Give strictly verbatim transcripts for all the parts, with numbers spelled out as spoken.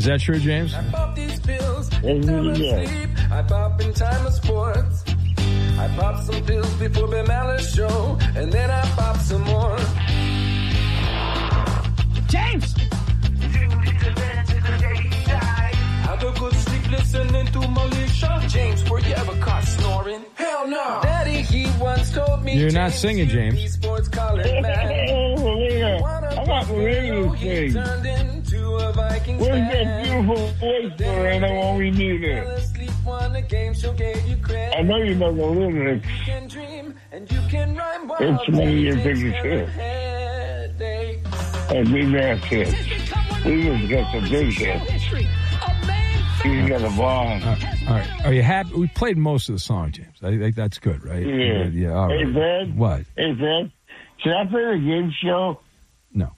that true, James? I pop these pills. Yeah. I pop in time of sports. I pop some pills before Ben Maller's show, and then I pop some more. James! Have a good sleep listening to Militia. James, were you ever caught snoring? Hell no. Daddy, he once told me. You're not singing, James. Sports college man. I got the radio thing. Where's that beautiful voice, Miranda, when we need it? I know you know the lyrics. It's one of your biggest hits. Hey, big ass hits. We just got the big hits. You got a bomb. Uh, all right. Are you happy? We played most of the song, James. I think that's good, right? Yeah. Yeah. All right. Hey, Fred. What? Hey, Fred. Should I play the game show? No.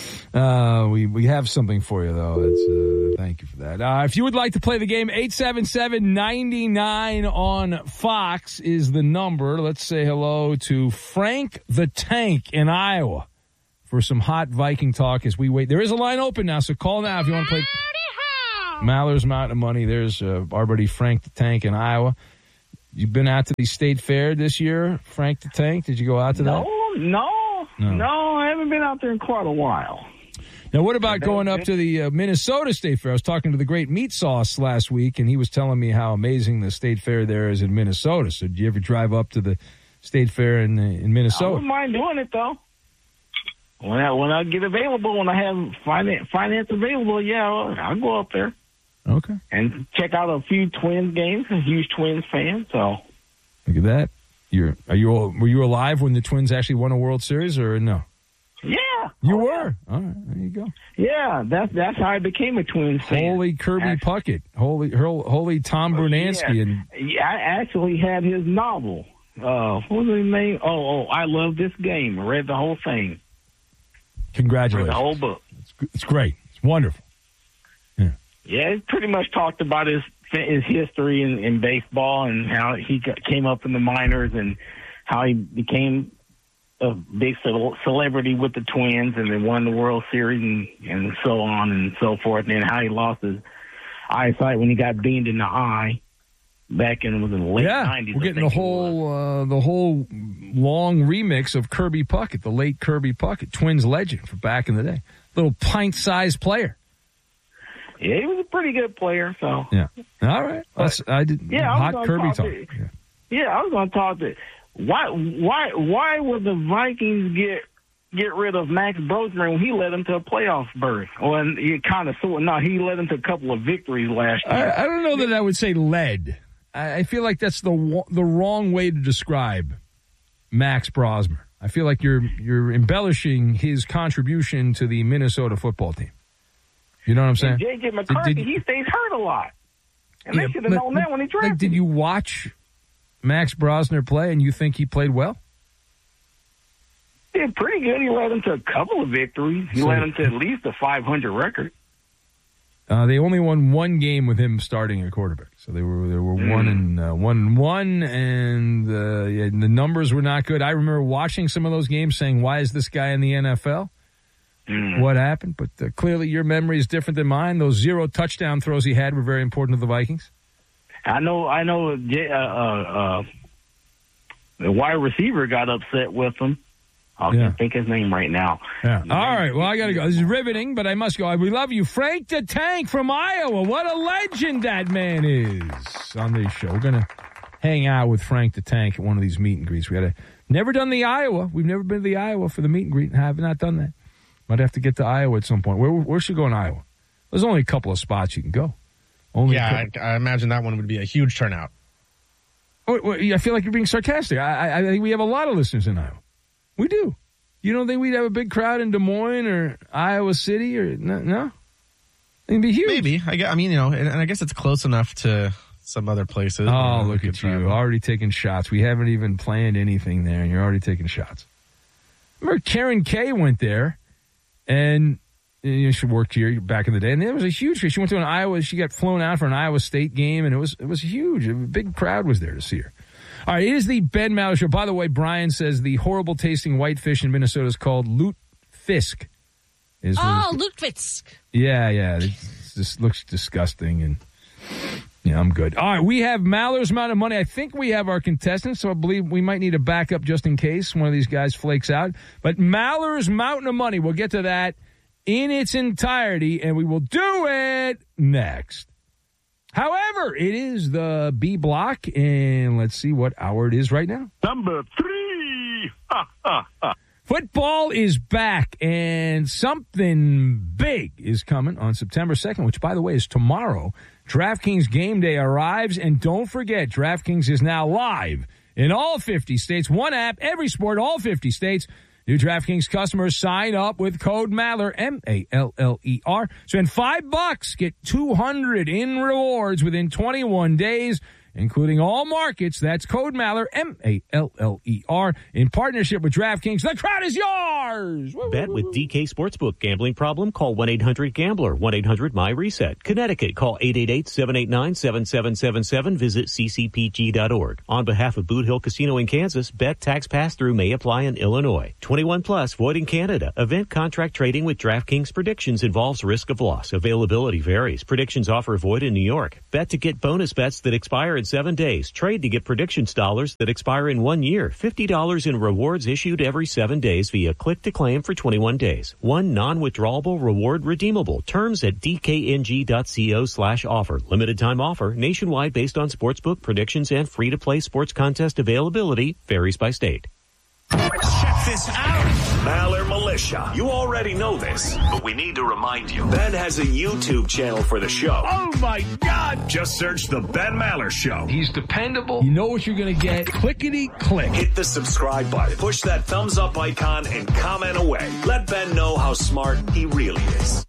Uh, we, we have something for you, though. That's, uh, thank you for that. Uh, if you would like to play the game, eight seven seven, nine nine on Fox is the number. Let's say hello to Frank the Tank in Iowa for some hot Viking talk as we wait. There is a line open now, so call now if you want to play Maller's Mountain of Money. There's uh, our buddy Frank the Tank in Iowa. You've been out to the State Fair this year, Frank the Tank? Did you go out to no, that? No, no, no. I haven't been out there in quite a while. Now, what about going up to the uh, Minnesota State Fair? I was talking to the great Meat Sauce last week, and he was telling me how amazing the State Fair there is in Minnesota. So, did you ever drive up to the State Fair in in Minnesota? I wouldn't mind doing it, though. When I, when I get available, when I have finance, finance available, yeah, I'll, I'll go up there. Okay. And check out a few Twins games. I'm a huge Twins fan, so. Look at that. You're are you all, were you alive when the Twins actually won a World Series or no? Yeah. You oh, were. Yeah. All right. There you go. Yeah, that's that's how I became a Twins fan. Holy Kirby actually. Puckett. Holy holy Tom Brunansky. Yeah. And yeah, I actually had his novel. Uh, what was his name? Oh, oh, I love this game. I read the whole thing. Congratulations. Read the whole book. It's, it's great. It's wonderful. Yeah. Yeah, it pretty much talked about his his history in, in baseball and how he got, came up in the minors and how he became a big celebrity with the Twins and then won the World Series and, and so on and so forth. And then how he lost his eyesight when he got beamed in the eye back in, was in the late yeah, nineties. We're getting the whole uh, the whole long remix of Kirby Puckett, the late Kirby Puckett, Twins legend for back in the day. Little pint-sized player. Yeah, he was a pretty good player. So yeah, all right. That's, I did. Yeah, hot I was Kirby talk. talk to, yeah. yeah, I was going to talk to. Why, why, why would the Vikings get get rid of Max Brosmer when he led them to a playoff berth? Well, and you kind of sort. No, he led them to a couple of victories last year. I, I don't know that I would say led. I, I feel like that's the the wrong way to describe Max Brosmer. I feel like you're you're embellishing his contribution to the Minnesota football team. You know what I'm saying? J J McCarthy, did, did, he stays hurt a lot. And yeah, they should have known that when he drafted. Like, did you watch Max Brosmer play and you think he played well? He did pretty good. He led him to a couple of victories. He so, led him to at least a five hundred record. Uh, they only won one game with him starting at quarterback. So they were they were mm. one and uh, one and one, and uh, yeah, the numbers were not good. I remember watching some of those games saying, why is this guy in the N F L? Mm. What happened? But uh, clearly your memory is different than mine. Those zero touchdown throws he had were very important to the Vikings. I know. I know. Uh, uh, uh, the wide receiver got upset with him. I can't yeah. think his name right now. Yeah. All right. Well, I got to go. This is riveting, but I must go. We love you, Frank the Tank from Iowa. What a legend that man is on this show. We're gonna hang out with Frank the Tank at one of these meet and greets. We had a never done the Iowa. We've never been to the Iowa for the meet and greet. Have not done that. Might have to get to Iowa at some point. Where where should we go in Iowa? There's only a couple of spots you can go. Only yeah, I, I imagine that one would be a huge turnout. Oh, I feel like you're being sarcastic. I, I, I think we have a lot of listeners in Iowa. We do. You don't think we'd have a big crowd in Des Moines or Iowa City or no? no? It'd be huge. Maybe. I, I mean, you know, and, and I guess it's close enough to some other places. Oh, look at you. Travel. Already taking shots. We haven't even planned anything there, and you're already taking shots. Remember Karen Kay went there, and you know, she worked here back in the day, and there was a huge, she went to an Iowa, she got flown out for an Iowa State game, and it was it was huge. A big crowd was there to see her. All right, it is the Ben Maller Show. By the way, Brian says the horrible-tasting whitefish in Minnesota is called lutefisk. Is oh, lutefisk. Yeah, yeah. It's, this looks disgusting, and yeah, I'm good. All right, we have Maller's Mountain of Money. I think we have our contestants, so I believe we might need a backup just in case one of these guys flakes out. But Maller's Mountain of Money, we'll get to that in its entirety, and we will do it next. However, it is the B block, and let's see what hour it is right now. Number three. Ha, ha, ha. Football is back, and something big is coming on September second, which, by the way, is tomorrow. DraftKings Game Day arrives, and don't forget, DraftKings is now live in all fifty states. One app, every sport, all fifty states. New DraftKings customers sign up with code Maller, M A L L E R. Spend five bucks, get two hundred in rewards within twenty-one days, including all markets. That's code Maller, M A L L E R, in partnership with DraftKings. The crowd is yours! Woo, Bet woo, with woo. D K Sportsbook. Gambling problem? Call one eight hundred gambler, one eight hundred my reset. Connecticut, call eight eight eight, seven eight nine, seven seven seven seven. Visit c c p g dot org. On behalf of Boot Hill Casino in Kansas, bet tax pass-through may apply in Illinois. twenty-one plus, void in Canada. Event contract trading with DraftKings predictions involves risk of loss. Availability varies. Predictions offer void in New York. Bet to get bonus bets that expire in seven days. Trade to get predictions dollars that expire in one year. fifty dollars in rewards issued every seven days via click to claim for twenty-one days. One non-withdrawable reward redeemable. Terms at d k n g dot co slash offer. Limited time offer. Nationwide based on sportsbook predictions and free-to-play sports contest availability. Varies by state. Check this out. Maller Militia. You already know this, but we need to remind you. Ben has a YouTube channel for the show. Oh, my God. Just search The Ben Maller Show. He's dependable. You know what you're going to get. Clickety-click. Hit the subscribe button. Push that thumbs up icon and comment away. Let Ben know how smart he really is.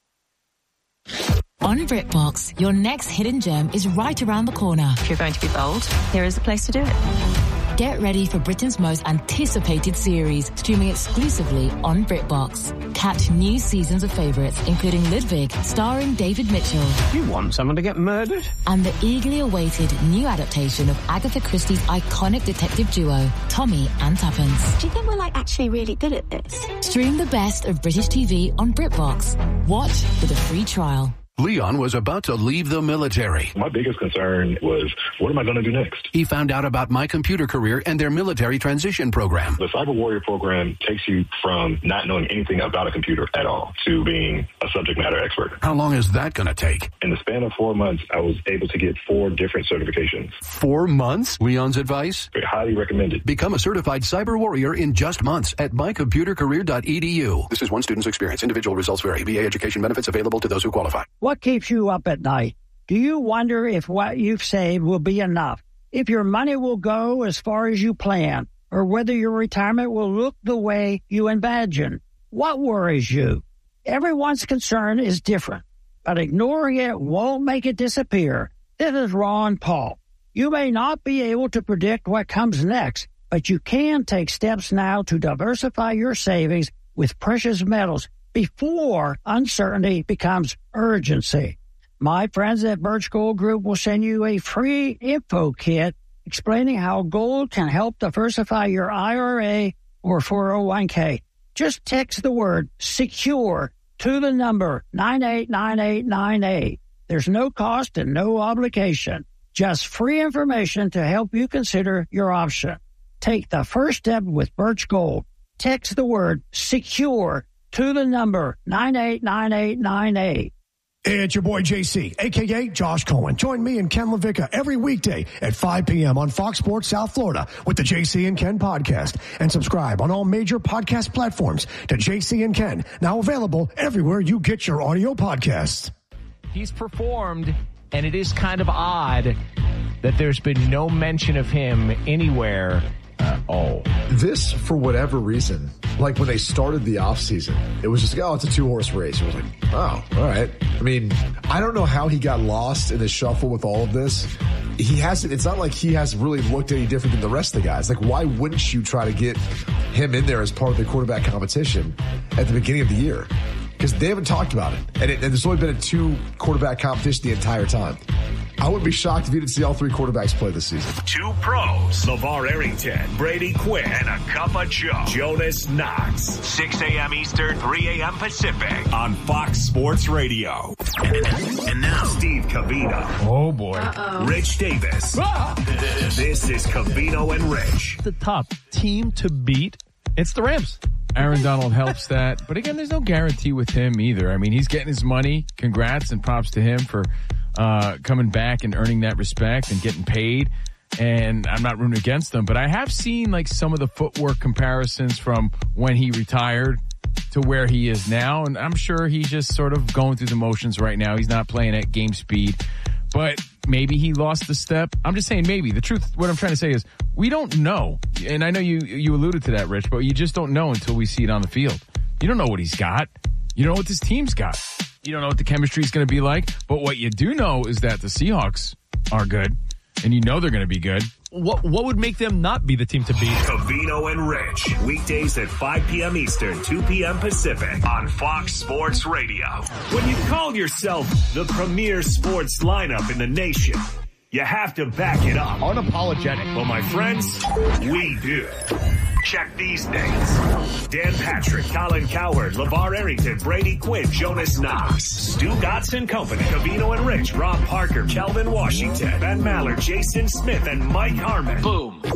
On BritBox, your next hidden gem is right around the corner. If you're going to be bold, here is the place to do it. Get ready for Britain's most anticipated series, streaming exclusively on BritBox. Catch new seasons of favourites, including Ludwig, starring David Mitchell. You want someone to get murdered? And the eagerly awaited new adaptation of Agatha Christie's iconic detective duo, Tommy and Tuppence. Do you think we're like actually really good at this? Stream the best of British T V on BritBox. Watch with a free trial. Leon was about to leave the military. My biggest concern was, what am I going to do next? He found out about My Computer Career and their military transition program. The Cyber Warrior program takes you from not knowing anything about a computer at all to being a subject matter expert. How long is that going to take? In the span of four months, I was able to get four different certifications. Four months? Leon's advice? Highly recommended. Become a certified Cyber Warrior in just months at my computer career dot e d u. This is one student's experience. Individual results vary. V A education benefits available to those who qualify. What keeps you up at night? Do you wonder if what you've saved will be enough? If your money will go as far as you plan? Or whether your retirement will look the way you imagine? What worries you? Everyone's concern is different, but ignoring it won't make it disappear. This is Ron Paul. You may not be able to predict what comes next, but you can take steps now to diversify your savings with precious metals before uncertainty becomes urgency. My friends at Birch Gold Group will send you a free info kit explaining how gold can help diversify your I R A or four oh one k. Just text the word SECURE to the number nine eight nine eight nine eight. There's no cost and no obligation. Just free information to help you consider your option. Take the first step with Birch Gold. Text the word SECURE to the number nine eight nine eight nine eight. Hey, it's your boy J C, a k a. Josh Cohen. Join me and Ken LaVicka every weekday at five p.m. on Fox Sports South Florida with the J C and Ken podcast. And subscribe on all major podcast platforms to J C and Ken, now available everywhere you get your audio podcasts. He's performed, and it is kind of odd that there's been no mention of him anywhere at all. This, for whatever reason, like when they started the offseason, it was just like, oh, it's a two-horse race. It was like, oh, all right. I mean, I don't know how he got lost in the shuffle with all of this. He hasn't, it's not like he has really looked any different than the rest of the guys. Like, why wouldn't you try to get him in there as part of the quarterback competition at the beginning of the year? Because they haven't talked about it. And, it, and there's only been a two quarterback competition the entire time. I wouldn't be shocked if you didn't see all three quarterbacks play this season. Two pros, LeVar Arrington, Brady Quinn, and a cup of Joe, Jonas Knox. six a.m. Eastern, three a.m. Pacific on Fox Sports Radio. And now, Steve Covino. Oh, boy. Uh-oh. Rich Davis. Ah! This is Covino and Rich. The top team to beat, it's the Rams. Aaron Donald helps that. But again, there's no guarantee with him either. I mean, he's getting his money. Congrats and props to him for uh, coming back and earning that respect and getting paid. And I'm not rooting against him, but I have seen like some of the footwork comparisons from when he retired to where he is now. And I'm sure he's just sort of going through the motions right now. He's not playing at game speed, but maybe he lost the step. I'm just saying maybe. The truth, what I'm trying to say is we don't know. And I know you, you alluded to that, Rich, but you just don't know until we see it on the field. You don't know what he's got. You don't know what this team's got. You don't know what the chemistry is going to be like. But what you do know is that the Seahawks are good, and you know they're going to be good. What what would make them not be the team to beat? Covino and Rich. Weekdays at five p.m. Eastern, two p.m. Pacific on Fox Sports Radio. When you call yourself the premier sports lineup in the nation, you have to back it up. Unapologetic. Well, my friends, we do. Check these names. Dan Patrick, Colin Cowherd, LeVar Arrington, Brady Quinn, Jonas Knox, Stu Gotts Company, Covino and Rich, Rob Parker, Calvin Washington, Ben Maller, Jason Smith, and Mike Harmon. Boom.